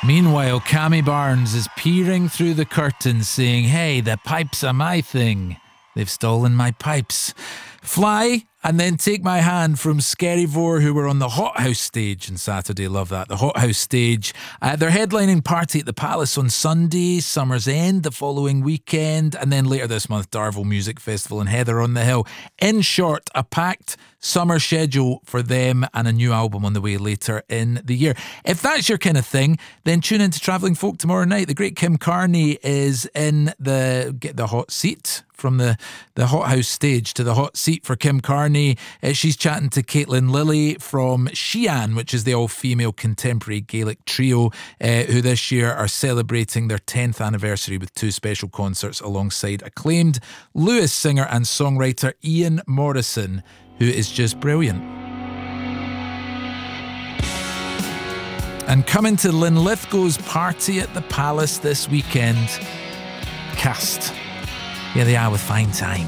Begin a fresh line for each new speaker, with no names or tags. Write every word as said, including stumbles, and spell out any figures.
Meanwhile, Cammy Barnes is peering through the curtains saying, hey, the pipes are my thing. They've stolen my pipes. Fly and then take my hand from Skerryvore, who were on the Hot House stage on Saturday. Love that. The Hot House stage. Uh, they're headlining Party at the Palace on Sunday, Summer's End the following weekend, and then later this month, Darvel Music Festival and Heather on the Hill. In short, a packed summer schedule for them and a new album on the way later in the year. If that's your kind of thing, then tune in to Travelling Folk tomorrow night. The great Kim Carney is in the get the hot seat from the, the Hot House stage to the hot seat for Kim Carney. Uh, she's chatting to Caitlin Lilly from Shean, which is the all-female contemporary Gaelic trio, uh, who this year are celebrating their tenth anniversary with two special concerts alongside acclaimed Lewis singer and songwriter Ian Morrison, who is just brilliant. And coming to Linlithgow's Party at the Palace this weekend, Cast. Yeah, they are with Fine Time.